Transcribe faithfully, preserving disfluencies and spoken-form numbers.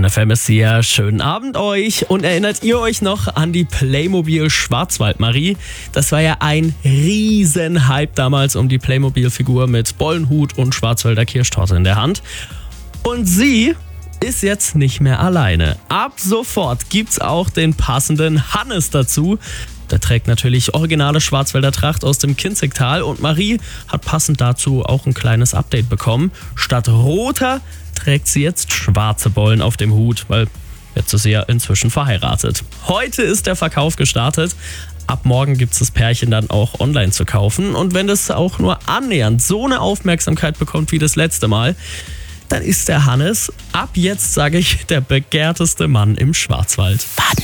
F M ist hier. Schönen Abend euch. Und erinnert ihr euch noch an die Playmobil Schwarzwald-Marie? Das war ja ein Riesenhype damals um die Playmobil-Figur mit Bollenhut und Schwarzwälder Kirschtorte in der Hand. Und sie ist jetzt nicht mehr alleine. Ab sofort gibt's auch den passenden Hannes dazu. Der trägt natürlich originale Schwarzwälder Tracht aus dem Kinzigtal und Marie hat passend dazu auch ein kleines Update bekommen. Statt roter trägt sie jetzt schwarze Bollen auf dem Hut, weil jetzt ist sie ja inzwischen verheiratet. Heute ist der Verkauf gestartet. Ab morgen gibt es das Pärchen dann auch online zu kaufen. Und wenn es auch nur annähernd so eine Aufmerksamkeit bekommt wie das letzte Mal, dann ist der Hannes ab jetzt, sage ich, der begehrteste Mann im Schwarzwald. Baden